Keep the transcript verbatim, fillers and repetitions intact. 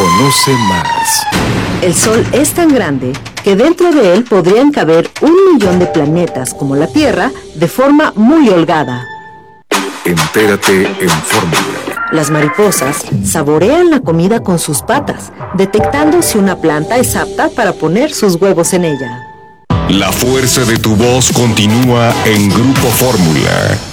Conoce más. El Sol es tan grande que dentro de él podrían caber un millón de planetas como la Tierra de forma muy holgada. Entérate en Fórmula. Las mariposas saborean la comida con sus patas, detectando si una planta es apta para poner sus huevos en ella. La fuerza de tu voz continúa en Grupo Fórmula.